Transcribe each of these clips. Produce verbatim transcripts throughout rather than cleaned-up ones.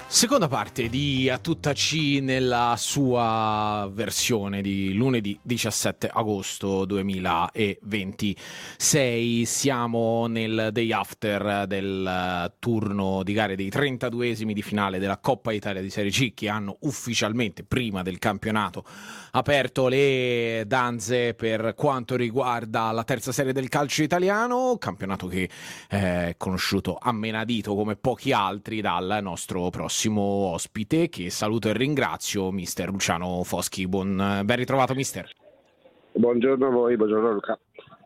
Seconda parte di A Tutta C nella sua versione di lunedì diciassette agosto duemilaventisei. Siamo nel day after del turno di gare dei trentaduesimi di finale della Coppa Italia di Serie C, che hanno ufficialmente, prima del campionato, aperto le danze per quanto riguarda la terza serie del calcio italiano, campionato che è conosciuto a menadito come pochi altri dal nostro prossimo ospite, che saluto e ringrazio, mister Luciano Foschi. Buon, ben ritrovato, mister. Buongiorno a voi, buongiorno Luca.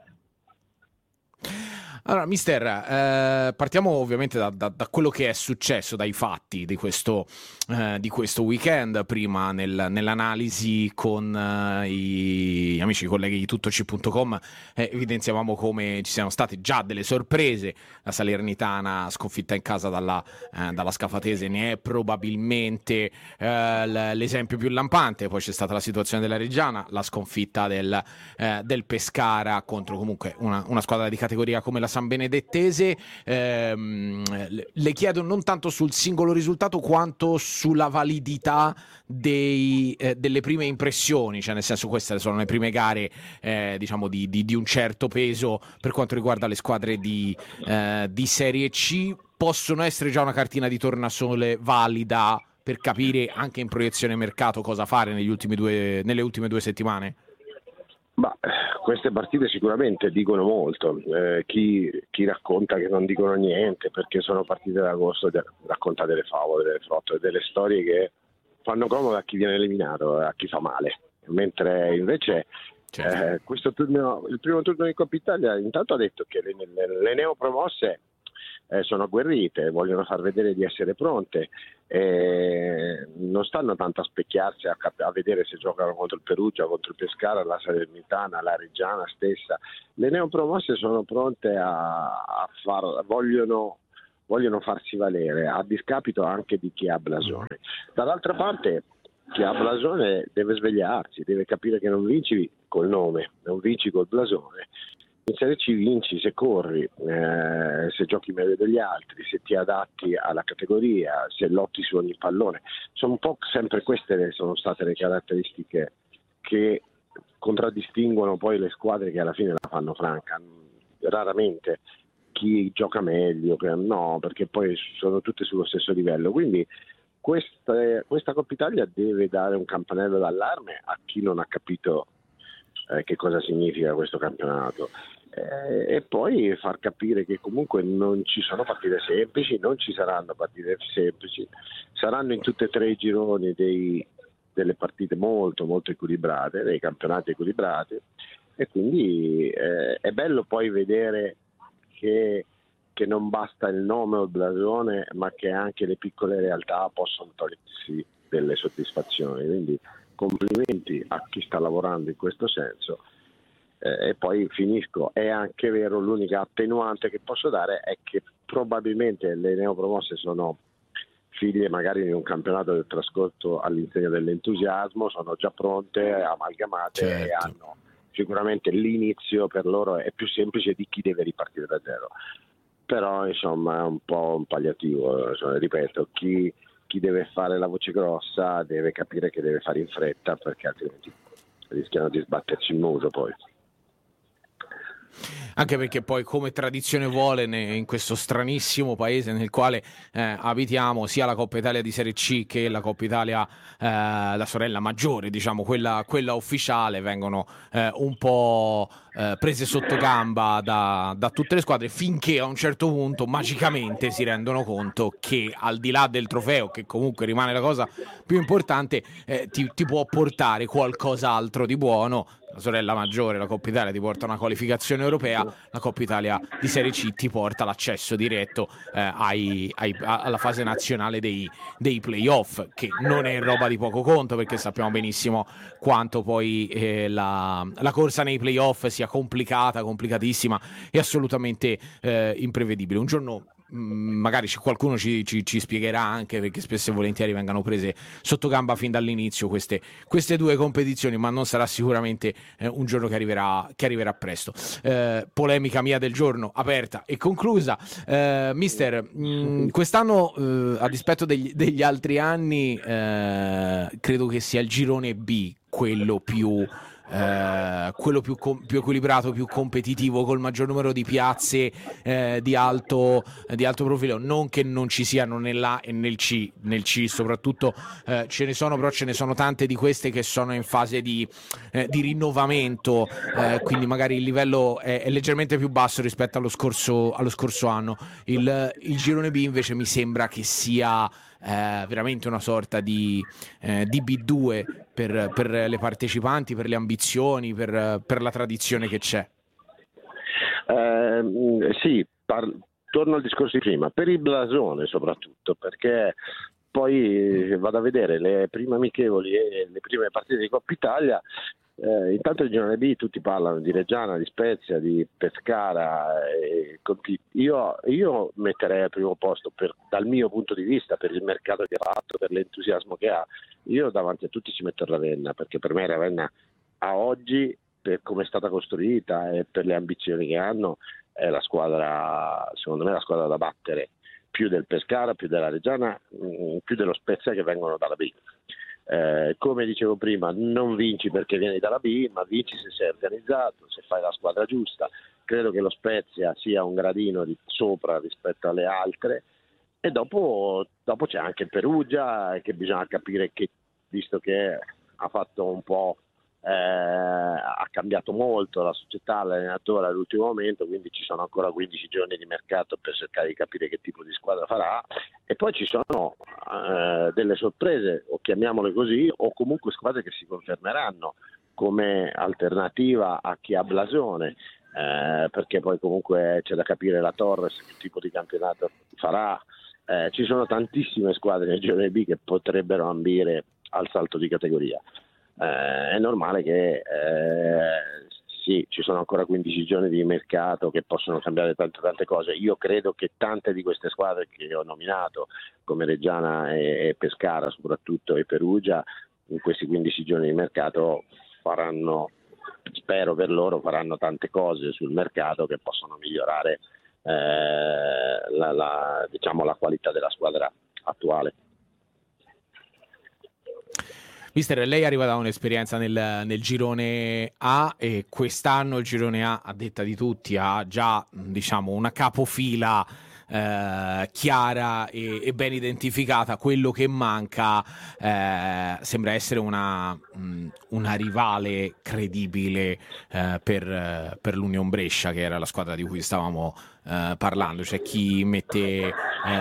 Allora, mister, eh, partiamo ovviamente da, da, da quello che è successo, dai fatti di questo, eh, di questo weekend. Prima nel, nell'analisi con eh, i amici colleghi di tuttoc punto com eh, evidenziavamo come ci siano state già delle sorprese. La Salernitana sconfitta in casa dalla, eh, dalla Scafatese ne è probabilmente eh, l'esempio più lampante. Poi c'è stata la situazione della Reggiana, la sconfitta del, eh, del Pescara contro comunque una, una squadra di categoria come la San Benedettese. ehm, le chiedo non tanto sul singolo risultato quanto sulla validità dei, eh, delle prime impressioni, cioè nel senso, queste sono le prime gare eh, diciamo di, di, di un certo peso per quanto riguarda le squadre di, eh, di Serie C. Possono essere già una cartina di tornasole valida per capire anche in proiezione mercato cosa fare negli ultimi due, nelle ultime due settimane? Bah, queste partite sicuramente dicono molto. Eh, chi, chi racconta che non dicono niente perché sono partite d'agosto racconta delle favole, delle frottole, delle storie che fanno comodo a chi viene eliminato e a chi fa male, mentre invece certo. eh, questo turno, il primo turno di Coppa Italia intanto ha detto che le, le, le neopromosse eh, sono agguerrite, vogliono far vedere di essere pronte, eh, non stanno tanto a specchiarsi a, cap- a vedere se giocano contro il Perugia, contro il Pescara, la Salernitana, la Reggiana stessa. Le neopromosse sono pronte a, a far, vogliono, vogliono farsi valere a discapito anche di chi ha blasone. Dall'altra parte chi ha blasone deve svegliarsi, deve capire che non vinci col nome, non vinci col blasone. In Serie C vinci se corri, eh, se giochi meglio degli altri, se ti adatti alla categoria, se lotti su ogni pallone. Sono un po' sempre queste sono state le caratteristiche che contraddistinguono poi le squadre che alla fine la fanno franca. Raramente chi gioca meglio, no, perché poi sono tutte sullo stesso livello. Quindi questa, questa Coppa Italia deve dare un campanello d'allarme a chi non ha capito eh, che cosa significa questo campionato. Eh, e poi far capire che comunque non ci sono partite semplici, non ci saranno partite semplici, saranno in tutti e tre i gironi dei, delle partite molto molto equilibrate, dei campionati equilibrati, e quindi eh, è bello poi vedere che, che non basta il nome o il blasone, ma che anche le piccole realtà possono togliersi delle soddisfazioni. Quindi complimenti a chi sta lavorando in questo senso. Eh, e poi finisco, è anche vero, l'unica attenuante che posso dare è che probabilmente le neopromosse sono figlie magari di un campionato del trascorso all'insegna dell'entusiasmo, sono già pronte, amalgamate, certo. E hanno sicuramente l'inizio per loro è più semplice di chi deve ripartire da zero, però insomma è un po' un palliativo, cioè, ripeto, chi, chi deve fare la voce grossa deve capire che deve fare in fretta, perché altrimenti rischiano di sbatterci il muso poi. Anche perché poi, come tradizione vuole, in questo stranissimo paese nel quale eh, abitiamo, sia la Coppa Italia di Serie C che la Coppa Italia, eh, la sorella maggiore, diciamo, quella, quella ufficiale, vengono eh, un po' eh, prese sotto gamba da, da tutte le squadre, finché a un certo punto magicamente si rendono conto che, al di là del trofeo, che comunque rimane la cosa più importante, eh, ti, ti può portare qualcos'altro di buono. La sorella maggiore, la Coppa Italia, ti porta una qualificazione europea, la Coppa Italia di Serie C ti porta l'accesso diretto eh, ai, ai, alla fase nazionale dei, dei playoff, che non è roba di poco conto, perché sappiamo benissimo quanto poi eh, la, la corsa nei playoff sia complicata, complicatissima e assolutamente eh, imprevedibile. Un giorno magari qualcuno ci, ci, ci spiegherà anche perché spesso e volentieri vengano prese sotto gamba fin dall'inizio queste, queste due competizioni, ma non sarà sicuramente eh, un giorno che arriverà, che arriverà presto. Eh, polemica mia del giorno aperta e conclusa. Eh, mister, mh, quest'anno eh, a dispetto degli, degli altri anni eh, credo che sia il girone B quello più Eh, quello più, com- più equilibrato, più competitivo, col maggior numero di piazze eh, di, alto, di alto profilo. Non che non ci siano nell'A e nel C, nel C soprattutto eh, ce ne sono, però ce ne sono tante di queste che sono in fase di, eh, di rinnovamento, eh, quindi magari il livello è, è leggermente più basso rispetto allo scorso, allo scorso anno. Il, il girone B invece mi sembra che sia eh, veramente una sorta di, eh, di B due per, per le partecipanti, per le ambizioni, per, per la tradizione che c'è. Eh, sì, par- torno al discorso di prima, per il blasone soprattutto, perché poi vado a vedere le prime amichevoli e le prime partite di Coppa Italia. Eh, intanto il girone B tutti parlano di Reggiana, di Spezia, di Pescara. E io, io metterei al primo posto per, dal mio punto di vista, per il mercato che ha fatto, per l'entusiasmo che ha. Io davanti a tutti ci metto Ravenna, perché per me Ravenna a oggi, per come è stata costruita e per le ambizioni che hanno, è la squadra, secondo me, la squadra da battere, più del Pescara, più della Reggiana, più dello Spezia che vengono dalla B. Eh, come dicevo prima, non vinci perché vieni dalla B, ma vinci se sei organizzato, se fai la squadra giusta. Credo che lo Spezia sia un gradino di sopra rispetto alle altre, e dopo, dopo c'è anche il Perugia, che bisogna capire che, visto che ha fatto un po' eh, ha cambiato molto la società, l'allenatore all'ultimo momento, quindi ci sono ancora quindici giorni di mercato per cercare di capire che tipo di squadra farà, e poi ci sono eh, delle sorprese, o chiamiamole così, o comunque squadre che si confermeranno come alternativa a chi ha blasone, eh, perché poi comunque c'è da capire la Torres che tipo di campionato farà. Eh, ci sono tantissime squadre nel girone B che potrebbero ambire al salto di categoria. Eh, è normale che eh, sì, ci sono ancora quindici giorni di mercato che possono cambiare tante tante cose. Io credo che tante di queste squadre che ho nominato, come Reggiana e, e Pescara soprattutto, e Perugia, in questi quindici giorni di mercato faranno, spero per loro, faranno tante cose sul mercato che possono migliorare eh, la, la, diciamo, la qualità della squadra attuale. Mister, lei arriva da un'esperienza nel, nel girone A, e quest'anno il girone A, a detta di tutti, ha già, diciamo, una capofila eh, chiara e, e ben identificata. Quello che manca eh, sembra essere una, mh, una rivale credibile eh, per, per l'Union Brescia, che era la squadra di cui stavamo eh, parlando. C'è chi mette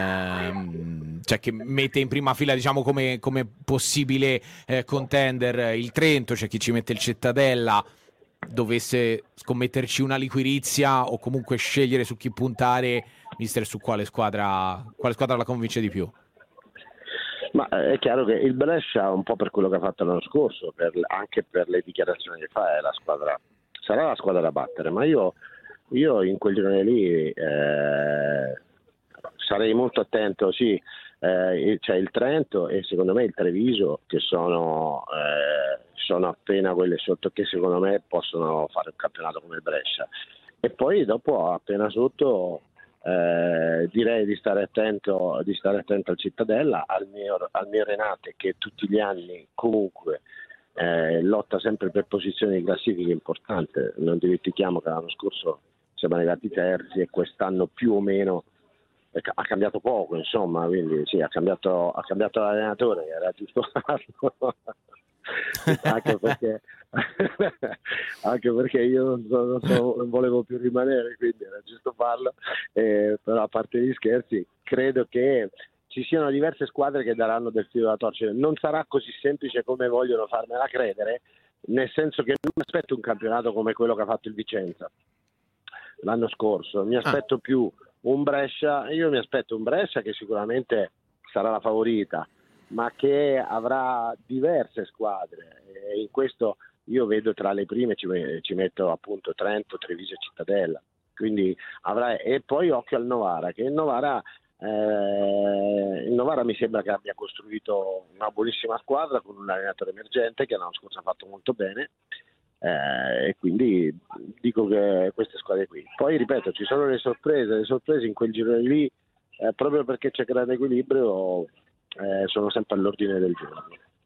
ehm, cioè che mette in prima fila, diciamo, come, come possibile eh, contender il Trento, c'è chi ci mette il Cittadella. Dovesse scommetterci una liquirizia o comunque scegliere su chi puntare, mister, su quale squadra quale squadra la convince di più? Ma è chiaro che il Brescia, un po' per quello che ha fatto l'anno scorso, per, anche per le dichiarazioni che fa, è la squadra, sarà la squadra da battere, ma io, io in quel girone lì eh, sarei molto attento. Sì, eh, c'è il Trento e secondo me il Treviso, che sono, eh, sono appena quelle sotto, che secondo me possono fare un campionato come il Brescia, e poi dopo appena sotto eh, direi di stare attento di stare attento al Cittadella, al mio, al mio Renate, che tutti gli anni comunque eh, lotta sempre per posizioni di classifica importante. Non dimentichiamo che l'anno scorso siamo arrivati terzi e quest'anno più o meno ha cambiato poco, insomma, quindi sì, ha cambiato, ha cambiato l'allenatore, era giusto farlo. anche perché anche perché io non, so, non, so, non volevo più rimanere, quindi era giusto farlo. Eh, però a parte gli scherzi, credo che ci siano diverse squadre che daranno del filo da torcere. Non sarà così semplice come vogliono farmela credere, nel senso che non mi aspetto un campionato come quello che ha fatto il Vicenza l'anno scorso, mi aspetto ah. più un Brescia, io mi aspetto un Brescia che sicuramente sarà la favorita, ma che avrà diverse squadre, e in questo io vedo tra le prime ci, ci metto appunto Trento, Treviso e Cittadella. quindi avrai, e poi occhio al Novara, che il Novara Eh, il Novara mi sembra che abbia costruito una buonissima squadra con un allenatore emergente che l'anno scorso ha fatto molto bene, eh, e quindi dico che queste squadre qui, poi ripeto, ci sono le sorprese le sorprese in quel giro lì, eh, proprio perché c'è grande equilibrio, eh, sono sempre all'ordine del giorno.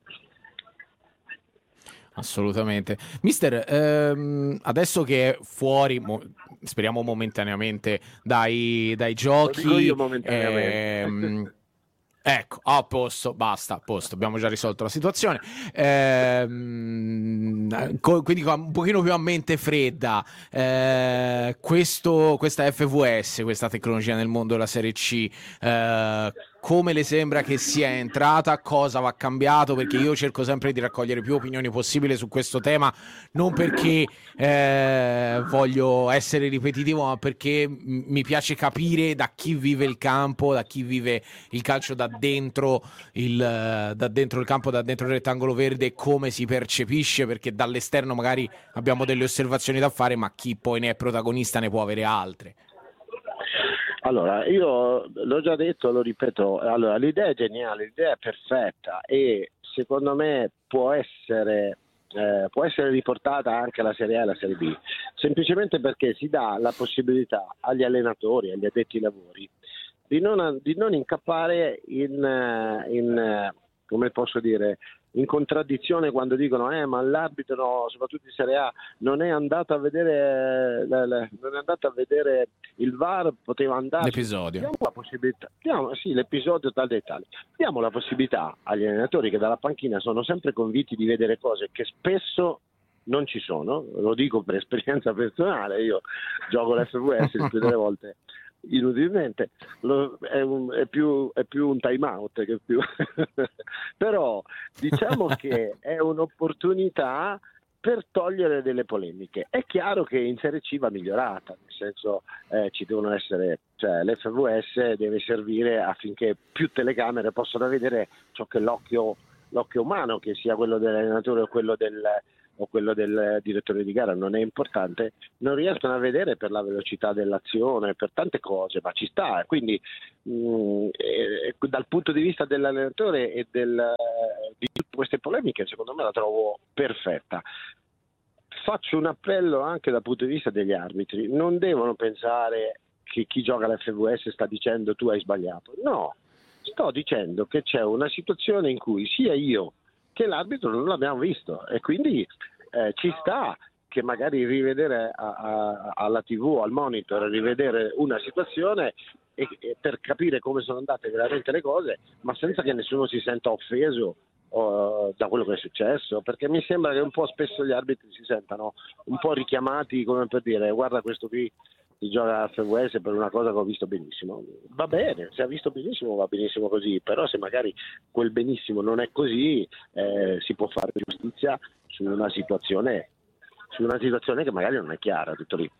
Assolutamente. Mister, ehm, adesso che è fuori, mo- speriamo momentaneamente, dai, dai Lo dico giochi, io momentaneamente. ehm, ecco, a posto, basta, a posto, abbiamo già risolto la situazione. Ehm, co- quindi con un pochino più a mente fredda, eh, questo, questa F V S, questa tecnologia nel mondo della Serie C, eh, come le sembra che sia entrata, cosa va cambiato, perché io cerco sempre di raccogliere più opinioni possibile su questo tema, non perché eh, voglio essere ripetitivo, ma perché m- mi piace capire da chi vive il campo, da chi vive il calcio da dentro il, da dentro il campo, da dentro il rettangolo verde, come si percepisce, perché dall'esterno magari abbiamo delle osservazioni da fare, ma chi poi ne è protagonista ne può avere altre. Allora, io l'ho già detto, lo ripeto, allora, l'idea è geniale, l'idea è perfetta e secondo me può essere, eh, può essere riportata anche alla Serie A e alla Serie B, semplicemente perché si dà la possibilità agli allenatori, agli addetti ai lavori, di non, di non incappare in, in, come posso dire, in contraddizione quando dicono eh ma l'arbitro, soprattutto in Serie A, non è andato a vedere non è andato a vedere il V A R, poteva andare. L'episodio. Diamo la possibilità, diamo, sì, l'episodio tal dei tali. Diamo la possibilità agli allenatori che dalla panchina sono sempre convinti di vedere cose che spesso non ci sono, lo dico per esperienza personale, io gioco l'F V S il più delle volte inutilmente, lo, è, un, è, più, è più un time out che più però diciamo che è un'opportunità per togliere delle polemiche. È chiaro che in Serie C va migliorata, nel senso eh, ci devono essere, cioè l'F V S deve servire affinché più telecamere possano vedere ciò che l'occhio, l'occhio umano, che sia quello dell'allenatore o quello del o quello del direttore di gara, non è importante, non riescono a vedere per la velocità dell'azione, per tante cose, ma ci sta. Quindi mh, eh, dal punto di vista dell'allenatore e del, di tutte queste polemiche, secondo me la trovo perfetta. Faccio un appello anche dal punto di vista degli arbitri: non devono pensare che chi gioca all'F V S sta dicendo tu hai sbagliato, no, sto dicendo che c'è una situazione in cui sia io che l'arbitro non l'abbiamo visto e quindi eh, ci sta che magari rivedere a, a, alla tivù, al monitor, rivedere una situazione e, e per capire come sono andate veramente le cose, ma senza che nessuno si senta offeso uh, da quello che è successo, perché mi sembra che un po' spesso gli arbitri si sentano un po' richiamati come per dire guarda questo qui si gioca a F V S per una cosa che ho visto benissimo. Va bene, se ha visto benissimo va benissimo così, però se magari quel benissimo non è così, eh, si può fare giustizia su una situazione su una situazione che magari non è chiara, tutto lì.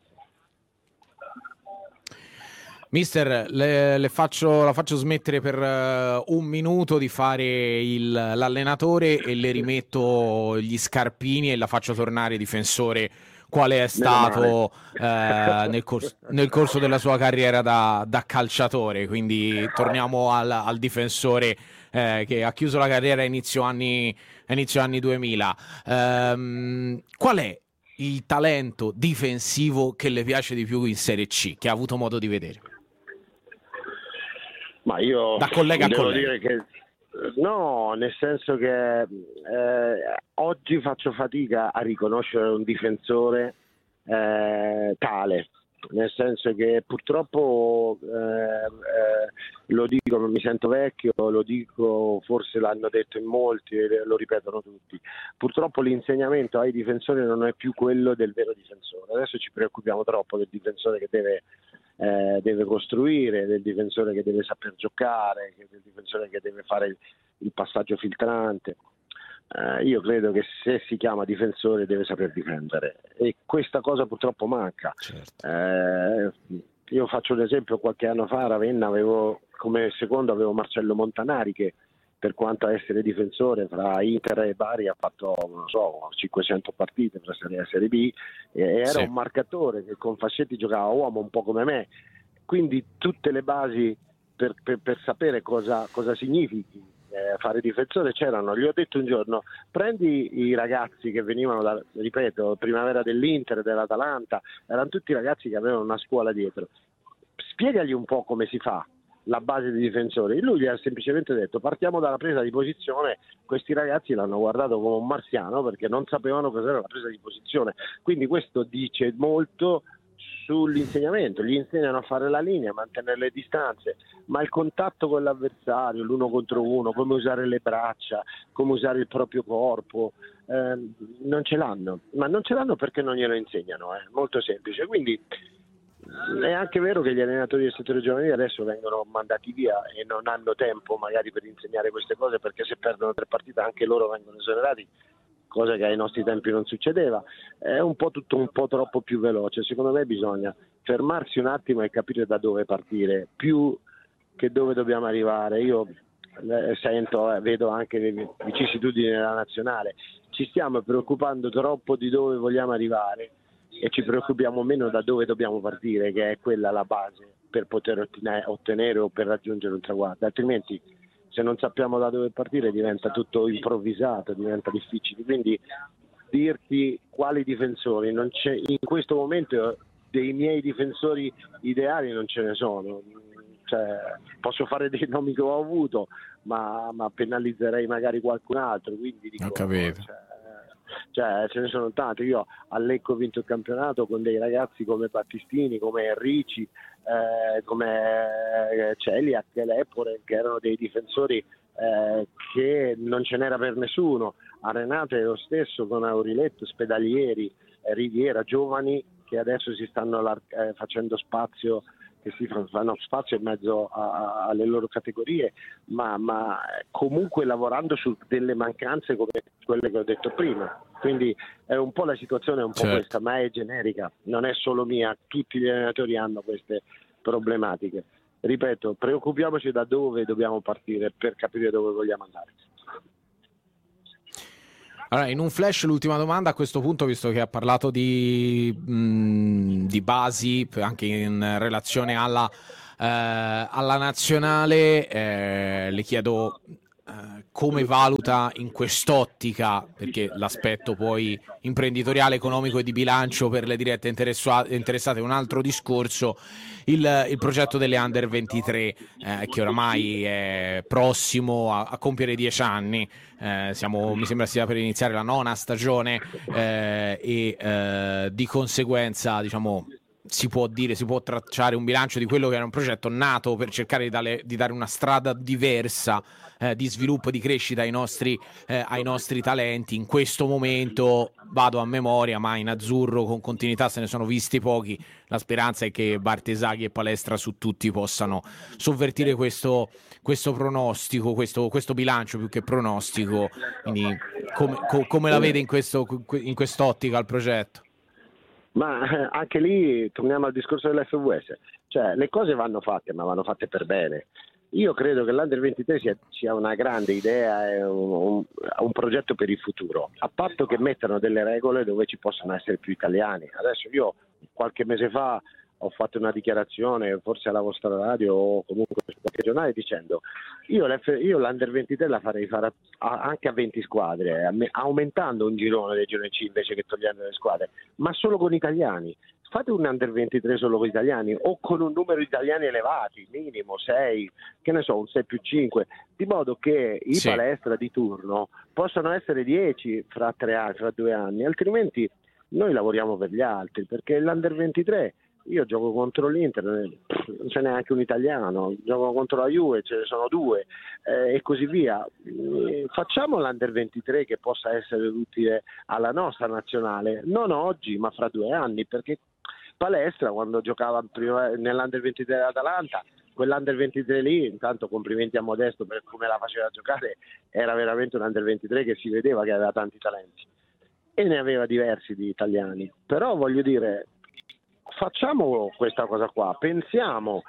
Mister, le, le faccio, la faccio smettere per uh, un minuto di fare il, l'allenatore e le rimetto gli scarpini e la faccio tornare difensore quale è stato eh, nel, corso, nel corso della sua carriera da, da calciatore. Quindi torniamo al, al difensore eh, che ha chiuso la carriera a inizio anni, a inizio anni duemila. Um, qual è il talento difensivo che le piace di più in Serie C, che ha avuto modo di vedere? Ma io da collega devo a collega. dire che no, nel senso che eh, oggi faccio fatica a riconoscere un difensore eh, tale, nel senso che purtroppo eh, eh, lo dico, mi sento vecchio, lo dico, forse l'hanno detto in molti e lo ripetono tutti, purtroppo l'insegnamento ai difensori non è più quello del vero difensore. Adesso ci preoccupiamo troppo del difensore che deve Eh, deve costruire, del difensore che deve saper giocare, del difensore che deve fare il, il passaggio filtrante. Eh, io credo che se si chiama difensore deve saper difendere e questa cosa purtroppo manca. Certo. Eh, io faccio un esempio: qualche anno fa a Ravenna avevo come secondo avevo Marcello Montanari che per quanto a essere difensore fra Inter e Bari ha fatto, non so, cinquecento partite tra Serie A e Serie B, e era Sì. un marcatore che con Fascetti giocava uomo un po' come me, quindi tutte le basi per, per, per sapere cosa, cosa significhi eh, fare difensore c'erano. Gli ho detto un giorno: prendi i ragazzi che venivano da, ripeto, primavera dell'Inter, dell'Atalanta, erano tutti ragazzi che avevano una scuola dietro, spiegagli un po' come si fa la base dei difensori. Lui gli ha semplicemente detto: partiamo dalla presa di posizione. Questi ragazzi l'hanno guardato come un marziano perché non sapevano cos'era la presa di posizione, quindi questo dice molto sull'insegnamento. Gli insegnano a fare la linea, a mantenere le distanze, ma il contatto con l'avversario, l'uno contro uno, come usare le braccia, come usare il proprio corpo, eh, non ce l'hanno, ma non ce l'hanno perché non glielo insegnano, è eh. molto semplice. Quindi è anche vero che gli allenatori del settore giovanile adesso vengono mandati via e non hanno tempo magari per insegnare queste cose, perché se perdono tre partite anche loro vengono esonerati, cosa che ai nostri tempi non succedeva. È un po' tutto un po' troppo più veloce. Secondo me bisogna fermarsi un attimo e capire da dove partire, più che dove dobbiamo arrivare. Io eh, sento, eh, vedo anche le vicissitudini nella nazionale, ci stiamo preoccupando troppo di dove vogliamo arrivare e ci preoccupiamo meno da dove dobbiamo partire, che è quella la base per poter ottenere, ottenere o per raggiungere un traguardo. Altrimenti, se non sappiamo da dove partire, diventa tutto improvvisato, diventa difficile. Quindi dirti quali difensori, non c'è, in questo momento dei miei difensori ideali non ce ne sono. Cioè, posso fare dei nomi che ho avuto, ma, ma penalizzerei magari qualcun altro. Quindi dico, ho capito. Cioè, cioè ce ne sono tanti. Io a Lecco ho vinto il campionato con dei ragazzi come Battistini, come Enrici, eh, come Celiac, Lepore, che erano dei difensori eh, che non ce n'era per nessuno. A Renate è lo stesso, con Auriletto, Spedalieri, eh, Riviera, giovani che adesso si stanno eh, facendo spazio, che si fanno spazio in mezzo a, a, alle loro categorie, ma, ma comunque lavorando su delle mancanze come quelle che ho detto prima. Quindi è un po' la situazione, è un po' certo. questa, ma è generica, non è solo mia, tutti gli allenatori hanno queste problematiche. Ripeto, preoccupiamoci da dove dobbiamo partire per capire dove vogliamo andare. Allora, in un flash l'ultima domanda a questo punto, visto che ha parlato di, mh, di basi anche in relazione alla, eh, alla nazionale, eh, le chiedo eh, come valuta in quest'ottica, perché l'aspetto poi imprenditoriale, economico e di bilancio per le dirette interessate è un altro discorso, il, il progetto delle Under ventitré eh, che oramai è prossimo a, a compiere dieci anni. Eh, siamo, mi sembra sia per iniziare la nona stagione eh, e eh, di conseguenza, diciamo, si può dire, si può tracciare un bilancio di quello che era un progetto nato per cercare di dare, di dare una strada diversa eh, di sviluppo e di crescita ai nostri, eh, ai nostri talenti. In questo momento vado a memoria, ma in azzurro con continuità se ne sono visti pochi. La speranza è che Bartesaghi e Palestra su tutti possano sovvertire questo, questo pronostico, questo, questo bilancio più che pronostico. Quindi come, co, come la vede in, questo, in quest'ottica il progetto? Ma anche lì torniamo al discorso dell'F V S, cioè le cose vanno fatte, ma vanno fatte per bene. Io credo che l'Under ventitré sia, sia una grande idea, è un, un, un progetto per il futuro, a patto che mettano delle regole dove ci possano essere più italiani. Adesso io qualche mese fa ho fatto una dichiarazione, forse alla vostra radio o comunque su qualche giornale, dicendo io, io l'Under ventitré la farei fare a, a, anche a venti squadre, a, aumentando un girone del girone C invece che togliendo le squadre, ma solo con italiani. Fate un Under ventitré solo con italiani o con un numero di italiani elevati, minimo sei, che ne so, un sei più cinque, di modo che i sì. Palestra di turno possano essere dieci fra tre anni, fra due anni, altrimenti noi lavoriamo per gli altri, perché l'Under ventitré, io gioco contro l'Inter, non c'è neanche un italiano, gioco contro la Juve, ce ne sono due eh, e così via. Facciamo l'Under ventitré che possa essere utile alla nostra nazionale, non oggi ma fra due anni, perché Palestra quando giocava prima nell'Under ventitré dell'Atalanta, quell'Under ventitré lì, intanto complimenti a Modesto per come la faceva giocare, era veramente un Under ventitré che si vedeva che aveva tanti talenti e ne aveva diversi di italiani, però voglio dire, facciamo questa cosa qua, pensiamo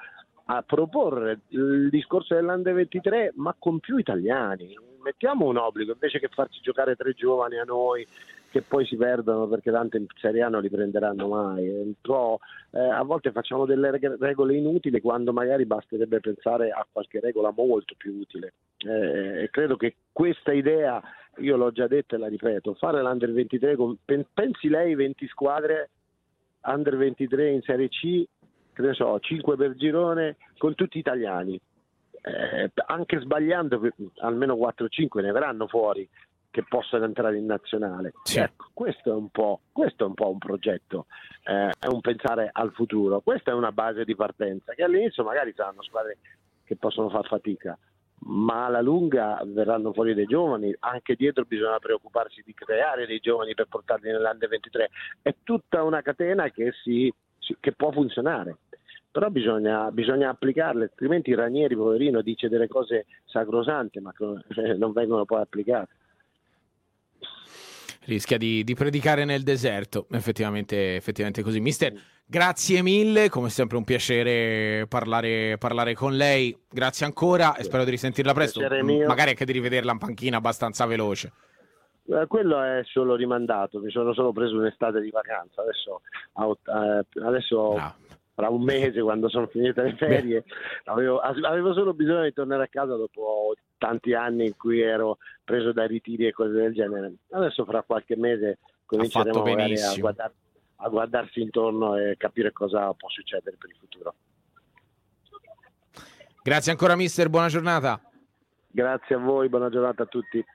a proporre il discorso dell'Under ventitré, ma con più italiani. Mettiamo un obbligo, invece che farci giocare tre giovani a noi che poi si perdono perché tanto in Serie A non li prenderanno mai. Un po', eh, a volte facciamo delle regole inutili quando magari basterebbe pensare a qualche regola molto più utile. Eh, e credo che questa idea, io l'ho già detta e la ripeto, fare l'Under ventitré, con, pensi lei venti squadre, Under ventitré in Serie C, che ne so, cinque per girone, con tutti italiani. Eh, anche sbagliando, almeno quattro cinque ne verranno fuori che possono entrare in nazionale. Sì. Ecco, questo è un po', questo è un po' un progetto, eh, è un pensare al futuro. Questa è una base di partenza, che all'inizio magari saranno squadre che possono far fatica, ma alla lunga verranno fuori dei giovani. Anche dietro bisogna preoccuparsi di creare dei giovani per portarli nell'Under ventitré. È tutta una catena che, si, che può funzionare. Però bisogna, bisogna applicarle, altrimenti Ranieri, poverino, dice delle cose sacrosante ma che non vengono poi applicate. Rischia di, di predicare nel deserto, effettivamente, effettivamente così. Mister, grazie mille, come sempre un piacere parlare, parlare con lei, grazie ancora e spero di risentirla presto, magari anche di rivederla in panchina abbastanza veloce. Eh, quello è solo rimandato, mi sono solo preso un'estate di vacanza, adesso, eh, adesso no. Fra un mese, quando sono finite le ferie, avevo, avevo solo bisogno di tornare a casa dopo tanti anni in cui ero preso da ritiri e cose del genere. Adesso fra qualche mese cominceremo magari a, guardar, a guardarsi intorno e capire cosa può succedere per il futuro. Grazie ancora mister, buona giornata. Grazie a voi, buona giornata a tutti.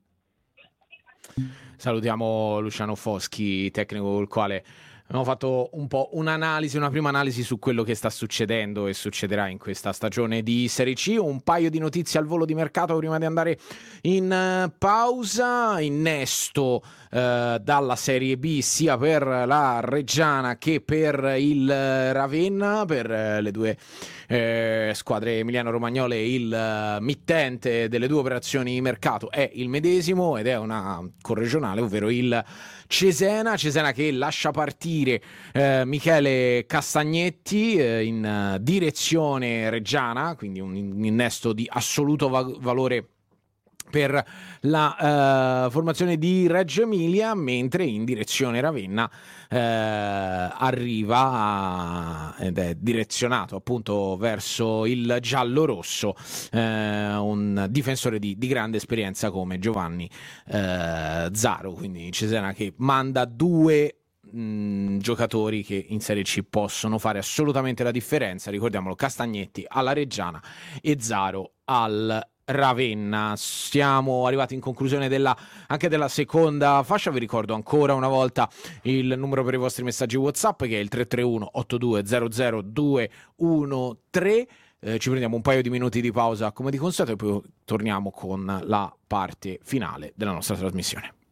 Salutiamo Luciano Foschi, tecnico col quale abbiamo fatto un po' un'analisi, una prima analisi su quello che sta succedendo e succederà in questa stagione di Serie C. Un paio di notizie al volo di mercato prima di andare in pausa. Innesto eh, dalla Serie B sia per la Reggiana che per il Ravenna, per eh, le due eh, squadre emiliano-romagnole. Il eh, mittente delle due operazioni di mercato è il medesimo ed è una corregionale, ovvero il Cesena, Cesena che lascia partire eh, Michele Castagnetti eh, in uh, direzione reggiana, quindi un innesto di assoluto va- valore per la uh, formazione di Reggio Emilia, mentre in direzione Ravenna uh, arriva a, ed è direzionato appunto verso il giallo-rosso uh, un difensore di, di grande esperienza come Giovanni uh, Zaro, quindi Cesena che manda due mh, giocatori che in Serie C possono fare assolutamente la differenza, ricordiamolo, Castagnetti alla Reggiana e Zaro al Ravenna. Siamo arrivati in conclusione della, anche della seconda fascia. Vi ricordo ancora una volta il numero per i vostri messaggi WhatsApp, che è il tre tre uno otto due zero zero due uno tre. Eh, ci prendiamo un paio di minuti di pausa come di consueto e poi torniamo con la parte finale della nostra trasmissione.